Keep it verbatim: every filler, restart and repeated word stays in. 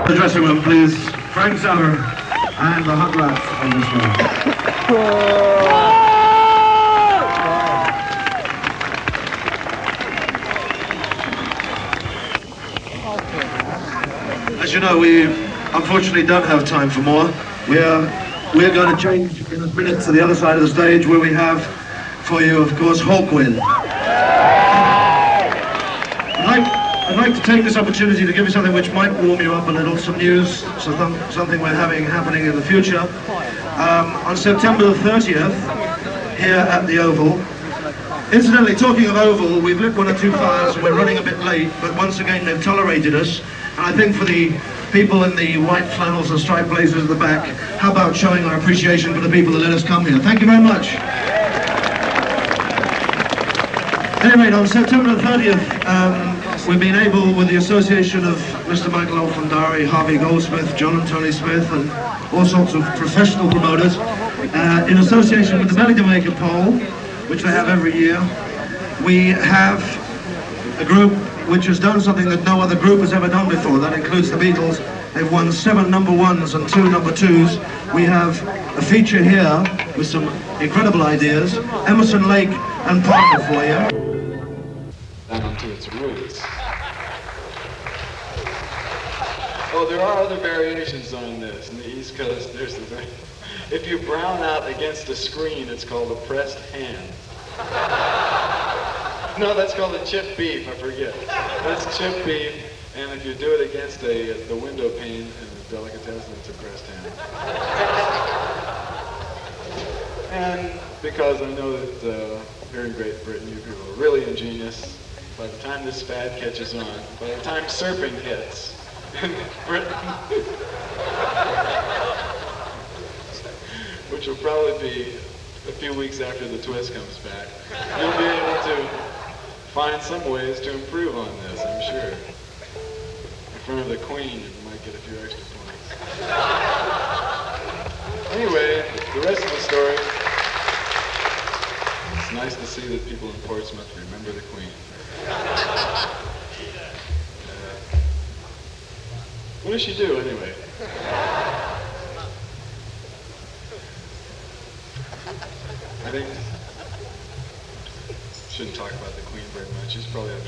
The dressing room, please. Frank Zappa and the Hot Rats on this one. As you know, we unfortunately don't have time for more. We're, we're going to change in a minute to the other side of the stage where we have for you, of course, Hawkwind. I'd like, I'd like to take this opportunity to give you something which might warm you up a little, some news, some, something we're having happening in the future. Um, on September the thirtieth, here at the Oval. Incidentally, talking of Oval, we've lit one or two fires and we're running a bit late, but once again they've tolerated us. And I think for the people in the white flannels and striped blazers at the back, how about showing our appreciation for the people that let us come here? Thank you very much. Anyway, on September the thirtieth, um, we've been able, with the association of Mister Michael Alfandari, Harvey Goldsmith, John and Tony Smith, and all sorts of professional promoters, uh, in association with the Belly to Make a Poll, which they have every year, we have a group which has done something that no other group has ever done before. That includes the Beatles. They've won seven number ones and two number twos. We have a feature here with some incredible ideas. Emerson, Lake and Parker for you. Down to its roots. Oh, there are other variations on this. In the East Coast, there's the thing. If you brown out against a screen, it's called a pressed hand. No, that's called a chip beef, I forget. That's chip beef, and if you do it against a, the window pane in a delicatessen, it's a pressed hand. And because I know that uh, here in Great Britain, you people are really ingenious, by the time this fad catches on, by the time surfing hits in Britain, which will probably be a few weeks after the twist comes back, you'll be able to find some ways to improve on this, I'm sure. In front of the Queen, you might get a few extra points. Anyway, the rest of the story, it's nice to see that people in Portsmouth remember the Queen. Uh, what does she do, anyway? I think shouldn't talk about the Queen very much. She's probably a